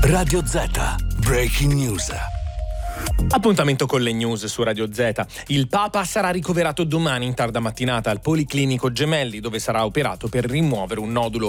Radio Z. Breaking News. Appuntamento con le news su Radio Z. Il Papa sarà ricoverato domani in tarda mattinata al Policlinico Gemelli, dove sarà operato per rimuovere un nodulo.